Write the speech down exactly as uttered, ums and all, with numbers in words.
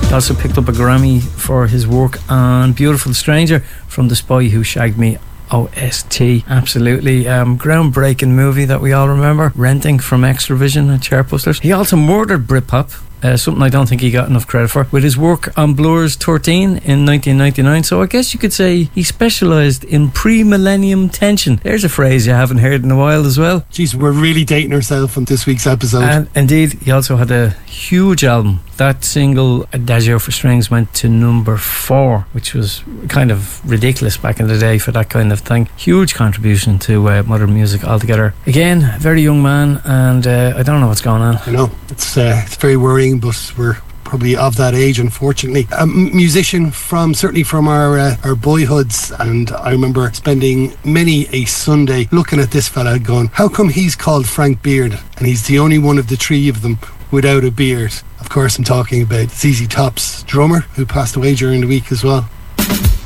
He also picked up a Grammy for his work on Beautiful Stranger from The Spy Who Shagged Me O S T. Absolutely um, groundbreaking movie that we all remember renting from Extravision at Chartbusters. He also murdered Britpop, uh, something I don't think he got enough credit for, with his work on Blur's thirteen in nineteen ninety-nine. So I guess you could say he specialised in pre-millennium tension. There's a phrase you haven't heard in a while as well. Jeez, we're really dating ourselves on this week's episode. And indeed, he also had a huge album. That single, Adagio for Strings, went to number four, which was kind of ridiculous back in the day for that kind of thing. Huge contribution to uh, modern music altogether. Again, a very young man, and uh, I don't know what's going on. I know, it's, uh, it's very worrying, but we're probably of that age, unfortunately. A m- musician from, certainly from our uh, our boyhoods, and I remember spending many a Sunday looking at this fella going, how come he's called Frank Beard and he's the only one of the three of them without a beard? Of course, I'm talking about Z Z Top's drummer, who passed away during the week as well.